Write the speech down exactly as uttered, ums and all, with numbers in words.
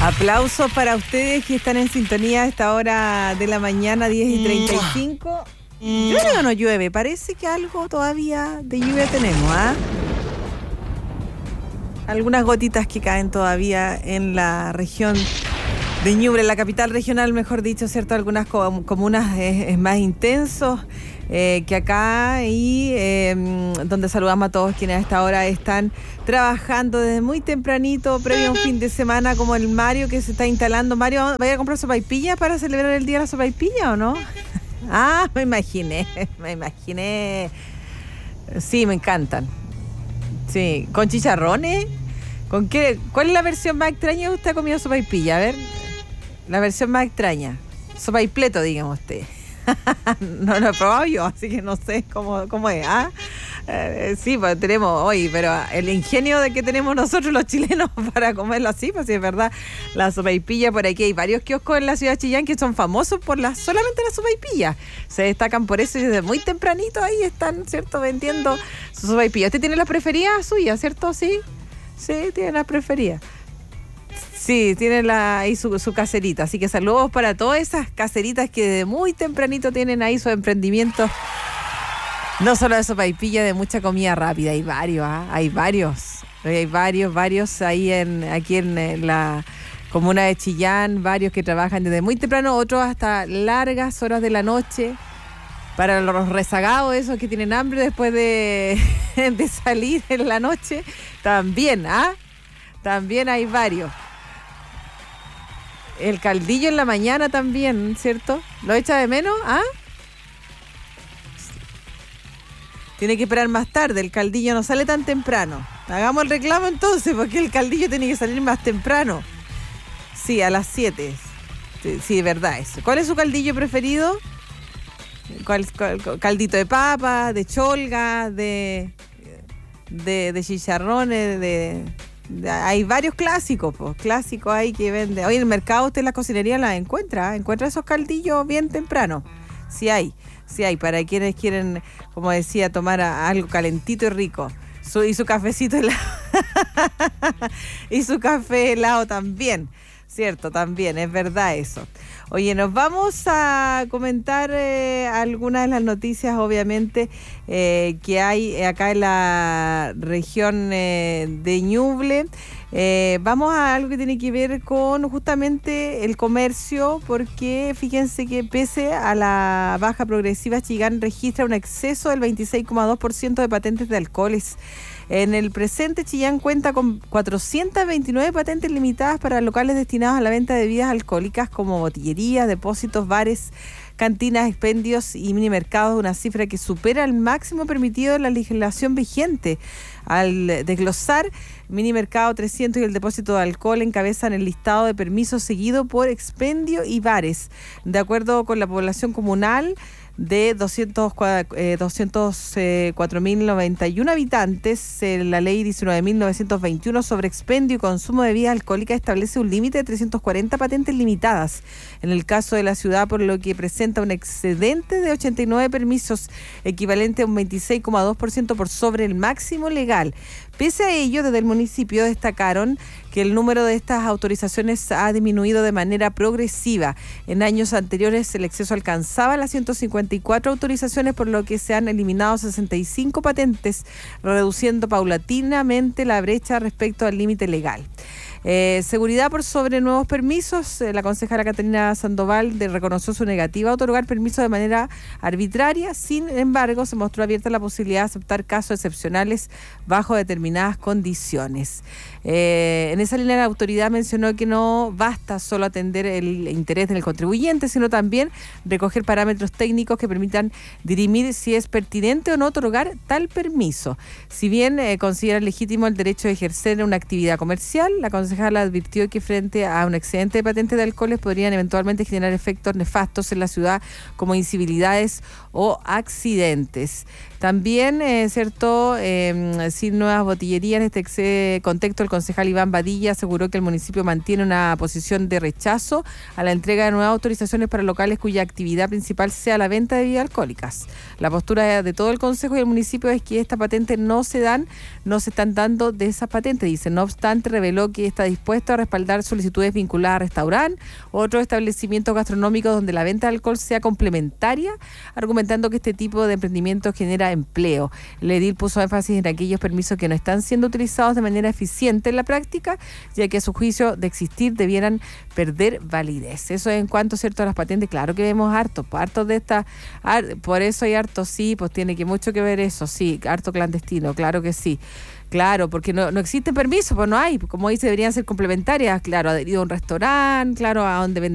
Aplausos para ustedes que están en sintonía a esta hora de la mañana, diez y treinta y cinco. ¿Llueve o no llueve? Parece que algo todavía de lluvia tenemos, ¿ah? ¿eh? Algunas gotitas que caen todavía en la región de Ñuble, la capital regional, mejor dicho, ¿cierto? Algunas comunas es, es más intenso eh, que acá y eh, donde saludamos a todos quienes a esta hora están trabajando desde muy tempranito, previo a un fin de semana como el Mario que se está instalando. Mario, ¿vaya a comprar sopaipillas para celebrar el día de la sopaipilla o no? Ah, me imaginé, me imaginé. Sí, me encantan. Sí, con chicharrones. ¿Con qué? ¿Cuál es la versión más extraña que usted ha comido sopaipilla? A ver, la versión más extraña. Sopaipleto, digamos usted. No lo he probado yo, así que no sé cómo, cómo es. ¿Ah? Eh, sí, pues tenemos hoy, pero el ingenio de que tenemos nosotros los chilenos para comerlo así, pues sí, es verdad. La sopaipilla, por aquí hay varios kioscos en la ciudad de Chillán que son famosos por la, solamente la sopaipilla. Se destacan por eso y desde muy tempranito ahí están, ¿cierto?, vendiendo su sopaipilla. ¿Usted tiene la preferida suya, cierto? Sí, sí, tiene la preferida. Sí, tiene la, ahí su, su caserita. Así que saludos para todas esas caseritas que desde muy tempranito tienen ahí sus emprendimientos. No solo de sopaipilla, de mucha comida rápida. Hay varios, ¿eh? Hay varios. Hay varios, varios ahí en aquí en la comuna de Chillán. Varios que trabajan desde muy temprano, otros hasta largas horas de la noche. Para los rezagados, esos que tienen hambre después de, de salir en la noche, también, ¿ah? ¿eh? También hay varios. El caldillo en la mañana también, ¿cierto? ¿Lo echa de menos? ¿Ah? Tiene que esperar más tarde, el caldillo no sale tan temprano. Hagamos el reclamo entonces, porque el caldillo tiene que salir más temprano. Sí, a las siete. Sí, sí, verdad eso. ¿Cuál es su caldillo preferido? ¿Cuál, cuál, caldito de papa, de cholga, de, de, de chicharrones, de... Hay varios clásicos, pues, clásicos ahí que venden. Hoy en el mercado usted en la cocinería las encuentra, ¿eh? Encuentra esos caldillos bien temprano. Sí hay, sí hay, para quienes quieren, como decía, tomar a, algo calentito y rico. Su, y su cafecito helado. Y su café helado también, cierto, también, es verdad eso. Oye, nos vamos a comentar eh, algunas de las noticias, obviamente, eh, que hay acá en la región eh, de Ñuble. Eh, vamos a algo que tiene que ver con justamente el comercio, porque fíjense que pese a la baja progresiva, Chillán registra un exceso del veintiséis coma dos por ciento de patentes de alcoholes. En el presente, Chillán cuenta con cuatrocientas veintinueve patentes limitadas para locales destinados a la venta de bebidas alcohólicas como botillerías, depósitos, bares, cantinas, expendios y minimercados, una cifra que supera el máximo permitido en la legislación vigente. Al desglosar, minimercado trescientos y el depósito de alcohol encabezan el listado de permisos seguido por expendio y bares. De acuerdo con la población comunal, de doscientos cuatro mil noventa y uno habitantes, eh, la ley diecinueve mil novecientos veintiuno sobre expendio y consumo de bebidas alcohólicas establece un límite de trescientas cuarenta patentes limitadas en el caso de la ciudad, por lo que presenta un excedente de ochenta y nueve permisos, equivalente a un veintiséis coma dos por ciento por sobre el máximo legal. Pese a ello, desde el municipio destacaron que el número de estas autorizaciones ha disminuido de manera progresiva. En años anteriores el exceso alcanzaba las ciento cincuenta y cuatro autorizaciones, por lo que se han eliminado sesenta y cinco patentes, reduciendo paulatinamente la brecha respecto al límite legal. Eh, seguridad por sobre nuevos permisos. Eh, la concejala Catalina Sandoval de, reconoció su negativa a otorgar permisos de manera arbitraria. Sin embargo, se mostró abierta la posibilidad de aceptar casos excepcionales bajo determinadas condiciones. Eh, en esa línea, la autoridad mencionó que no basta solo atender el interés del contribuyente, sino también recoger parámetros técnicos que permitan dirimir si es pertinente o no otorgar tal permiso. Si bien eh, considera legítimo el derecho de ejercer una actividad comercial, la concejala advirtió que frente a un excedente de patentes de alcoholes podrían eventualmente generar efectos nefastos en la ciudad como incivilidades o accidentes. También, eh, cierto, eh, sin nuevas botillerías, en este contexto el concejal Iván Badilla aseguró que el municipio mantiene una posición de rechazo a la entrega de nuevas autorizaciones para locales cuya actividad principal sea la venta de bebidas alcohólicas. La postura de todo el consejo y el municipio es que esta patente no se dan, no se están dando de esa patente, dice. No obstante, reveló que está dispuesto a respaldar solicitudes vinculadas a restaurantes o otros establecimientos gastronómicos donde la venta de alcohol sea complementaria, argumentando que este tipo de emprendimiento genera empleo. El edil puso énfasis en aquellos permisos que no están siendo utilizados de manera eficiente en la práctica, ya que a su juicio de existir debieran perder validez. Eso en cuanto, cierto, a las patentes, claro que vemos harto, harto de esta, por eso hay harto, sí, pues tiene que mucho que ver eso, sí, harto clandestino, claro que sí. Claro, porque no, no existen permisos, pues no hay, como dice, deberían ser complementarias, claro, adherido a un restaurante, claro, a donde venden